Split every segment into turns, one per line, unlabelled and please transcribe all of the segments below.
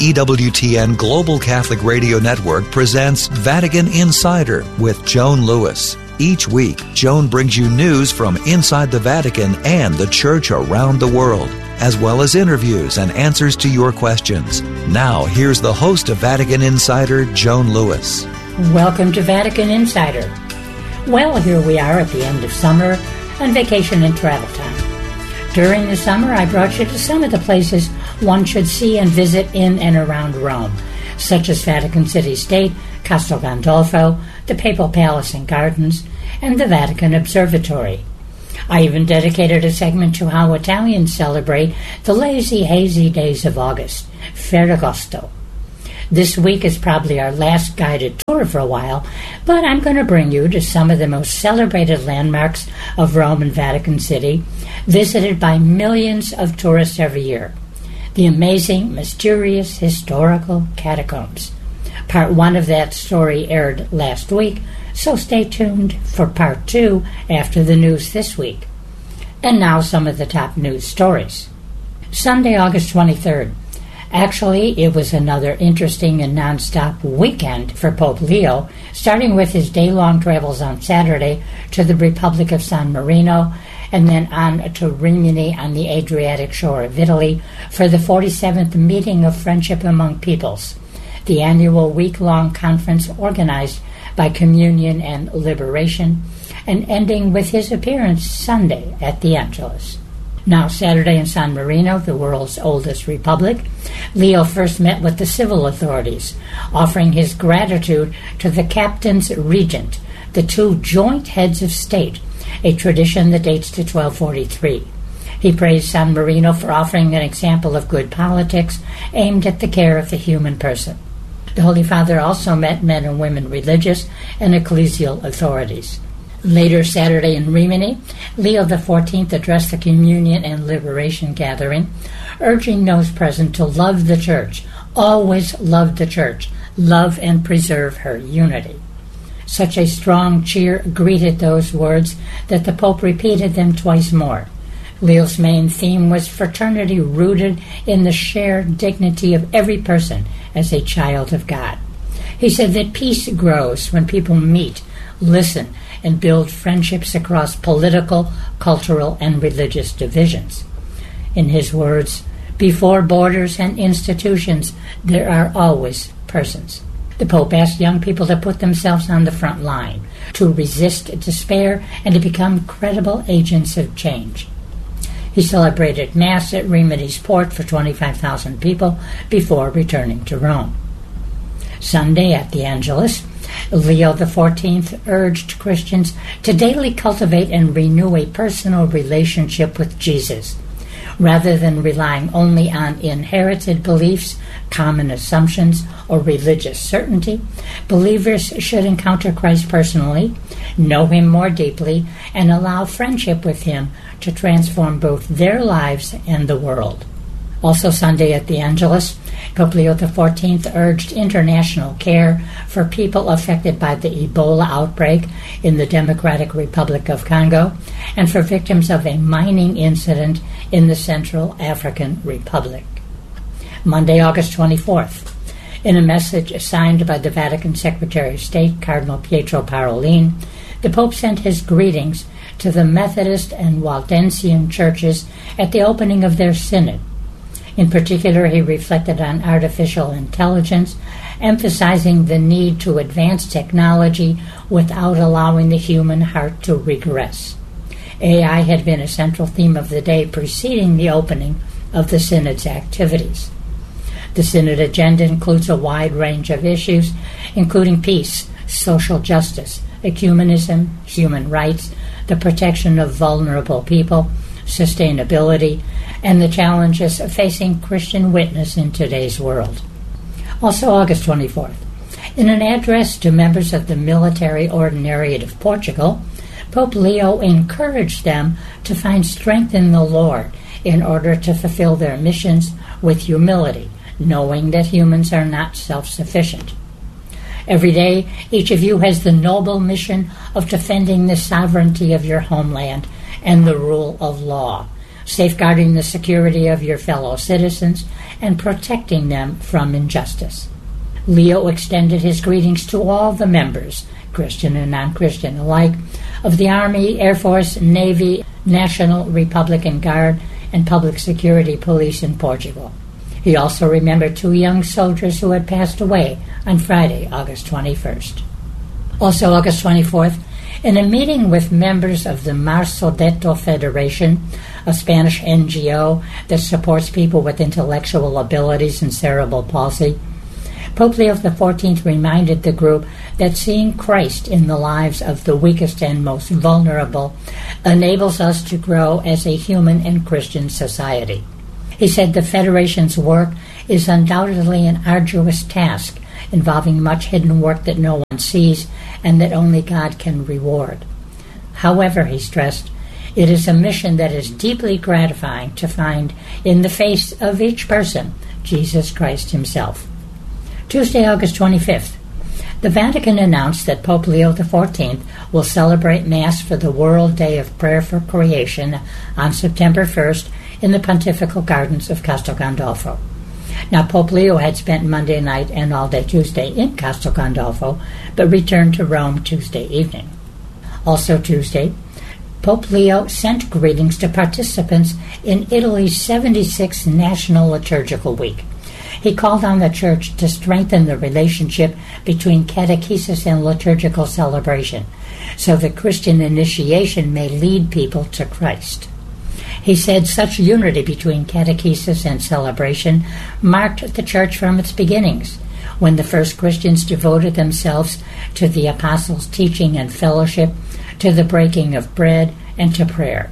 EWTN Global Catholic Radio Network presents Vatican Insider with Joan Lewis. Each week, Joan brings you news from inside the Vatican and the Church around the world, as well as interviews and answers to your questions. Now, here's the host of Vatican Insider, Joan Lewis.
Welcome to Vatican Insider. Well, here we are at the end of summer on vacation and travel time. During the summer, I brought you to some of the places one should see and visit in and around Rome, such as Vatican City State, Castel Gandolfo, the Papal Palace and Gardens, and the Vatican Observatory. I even dedicated a segment to how Italians celebrate the lazy, hazy days of August, Ferragosto. This week is probably our last guided tour for a while, but I'm going to bring you to some of the most celebrated landmarks of Rome and Vatican City, visited by millions of tourists every year. The amazing, mysterious, historical catacombs. Part 1 of that story aired last week, so stay tuned for Part 2 after the news this week. And now some of the top news stories. Sunday, August 23rd. Actually, it was another interesting and non-stop weekend for Pope Leo, starting with his day-long travels on Saturday to the Republic of San Marino and then on to Rimini on the Adriatic shore of Italy for the 47th Meeting of Friendship Among Peoples, the annual week-long conference organized by Communion and Liberation, and ending with his appearance Sunday at the Angelus. Now, Saturday in San Marino, the world's oldest republic, Leo first met with the civil authorities, offering his gratitude to the captains regent, the two joint heads of state, a tradition that dates to 1243. He praised San Marino for offering an example of good politics aimed at the care of the human person. The Holy Father also met men and women religious and ecclesial authorities. Later Saturday in Rimini, Leo XIV addressed the Communion and Liberation gathering, urging those present to love the Church, always love the Church, love and preserve her unity. Such a strong cheer greeted those words that the Pope repeated them twice more. Leo's main theme was fraternity rooted in the shared dignity of every person as a child of God. He said that peace grows when people meet, listen, and build friendships across political, cultural, and religious divisions. In his words, before borders and institutions, there are always persons. The Pope asked young people to put themselves on the front line, to resist despair, and to become credible agents of change. He celebrated Mass at Rimini's port for 25,000 people before returning to Rome. Sunday at the Angelus, Leo XIV urged Christians to daily cultivate and renew a personal relationship with Jesus. Rather than relying only on inherited beliefs, common assumptions, or religious certainty, believers should encounter Christ personally, know him more deeply, and allow friendship with him to transform both their lives and the world. Also Sunday at the Angelus, Pope Leo XIV urged international care for people affected by the Ebola outbreak in the Democratic Republic of Congo and for victims of a mining incident in the Central African Republic. Monday, August 24th. In a message signed by the Vatican Secretary of State, Cardinal Pietro Parolin, the Pope sent his greetings to the Methodist and Waldensian churches at the opening of their synod. In particular, he reflected on artificial intelligence, emphasizing the need to advance technology without allowing the human heart to regress. AI had been a central theme of the day preceding the opening of the Synod's activities. The Synod agenda includes a wide range of issues, including peace, social justice, ecumenism, human rights, the protection of vulnerable people, sustainability, and the challenges facing Christian witness in today's world. Also August 24th. In an address to members of the Military Ordinariate of Portugal, Pope Leo encouraged them to find strength in the Lord in order to fulfill their missions with humility, knowing that humans are not self-sufficient. Every day, each of you has the noble mission of defending the sovereignty of your homeland and the rule of law. safeguarding the security of your fellow citizens and protecting them from injustice. Leo extended his greetings to all the members, Christian and non-Christian alike, of the Army, Air Force, Navy, National Republican Guard, and Public Security Police in Portugal. He also remembered 2 young soldiers who had passed away on Friday, August 21st. Also August 24th, in a meeting with members of the Marsodeto Federation, a Spanish NGO that supports people with intellectual abilities and cerebral palsy, Pope Leo XIV reminded the group that seeing Christ in the lives of the weakest and most vulnerable enables us to grow as a human and Christian society. He said the Federation's work is undoubtedly an arduous task, involving much hidden work that no one sees and that only God can reward. However, he stressed, it is a mission that is deeply gratifying to find in the face of each person Jesus Christ himself. Tuesday, August 25th, the Vatican announced that Pope Leo XIV will celebrate Mass for the World Day of Prayer for Creation on September 1st in the Pontifical Gardens of Castel Gandolfo. Now, Pope Leo had spent Monday night and all day Tuesday in Castel Gandolfo, but returned to Rome Tuesday evening. Also Tuesday, Pope Leo sent greetings to participants in Italy's 76th National Liturgical Week. He called on the Church to strengthen the relationship between catechesis and liturgical celebration, so that Christian initiation may lead people to Christ. He said such unity between catechesis and celebration marked the Church from its beginnings, when the first Christians devoted themselves to the apostles' teaching and fellowship, to the breaking of bread, and to prayer.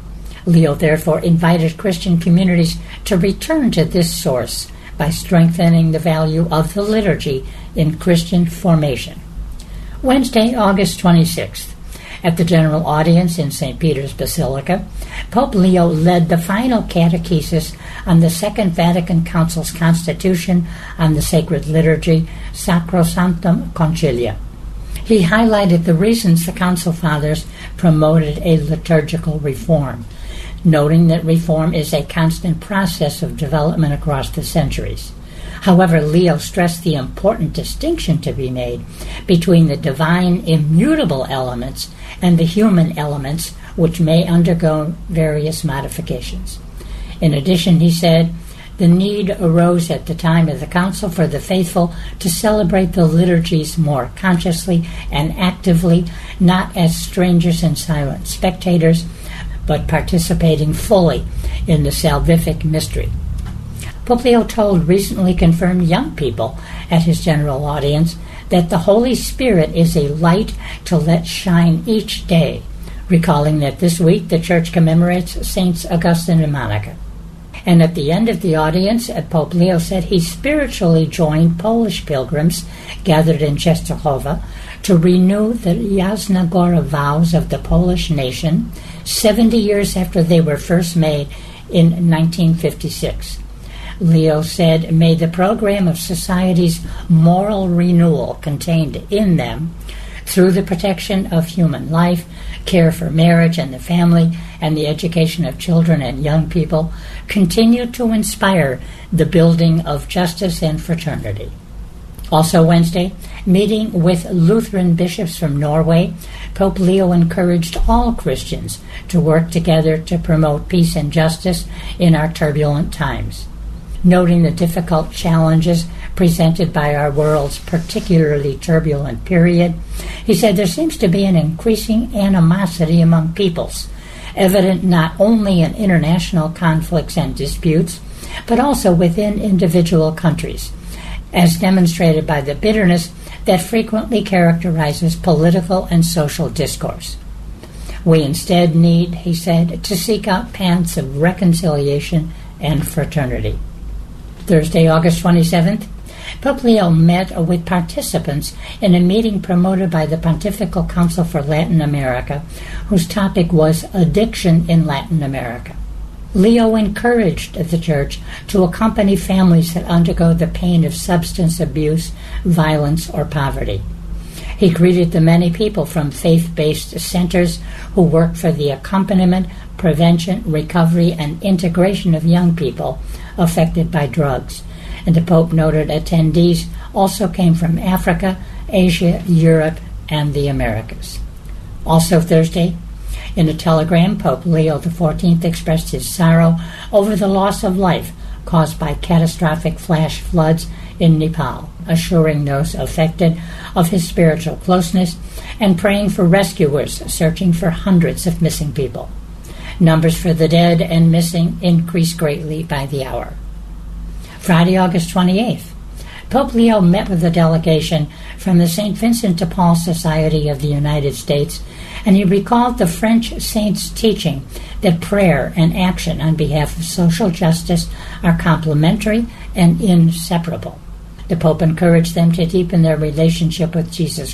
Leo therefore invited Christian communities to return to this source by strengthening the value of the liturgy in Christian formation. Wednesday, August 26th. At the General Audience in St. Peter's Basilica, Pope Leo led the final catechesis on the Second Vatican Council's Constitution on the Sacred Liturgy, Sacrosanctum Concilia. He highlighted the reasons the Council Fathers promoted a liturgical reform, noting that reform is a constant process of development across the centuries. However, Leo stressed the important distinction to be made between the divine immutable elements and the human elements, which may undergo various modifications. In addition, he said, the need arose at the time of the Council for the faithful to celebrate the liturgies more consciously and actively, not as strangers and silent spectators, but participating fully in the salvific mystery. Pope Leo told recently confirmed young people at his General Audience that the Holy Spirit is a light to let shine each day, recalling that this week the Church commemorates Saints Augustine and Monica. And at the end of the audience, Pope Leo said he spiritually joined Polish pilgrims gathered in Częstochowa to renew the Jasna Góra vows of the Polish nation 70 years after they were first made in 1956. Leo said, may the program of society's moral renewal contained in them, through the protection of human life, care for marriage and the family, and the education of children and young people, continue to inspire the building of justice and fraternity. Also Wednesday, meeting with Lutheran bishops from Norway, Pope Leo encouraged all Christians to work together to promote peace and justice in our turbulent times. Noting the difficult challenges presented by our world's particularly turbulent period, he said there seems to be an increasing animosity among peoples, evident not only in international conflicts and disputes, but also within individual countries, as demonstrated by the bitterness that frequently characterizes political and social discourse. We instead need, he said, to seek out paths of reconciliation and fraternity. Thursday, August 27th, Pope Leo met with participants in a meeting promoted by the Pontifical Council for Latin America, whose topic was addiction in Latin America. Leo encouraged the Church to accompany families that undergo the pain of substance abuse, violence, or poverty. He greeted the many people from faith-based centers who work for the accompaniment, prevention, recovery, and integration of young people affected by drugs. And the Pope noted attendees also came from Africa, Asia, Europe, and the Americas. Also Thursday, in a telegram, Pope Leo XIV expressed his sorrow over the loss of life caused by catastrophic flash floods in Nepal, assuring those affected of his spiritual closeness and praying for rescuers searching for hundreds of missing people. Numbers for the dead and missing increase greatly by the hour. Friday, August 28th, Pope Leo met with a delegation from the St. Vincent de Paul Society of the United States, and he recalled the French saint's teaching that prayer and action on behalf of social justice are complementary and inseparable. The Pope encouraged them to deepen their relationship with Jesus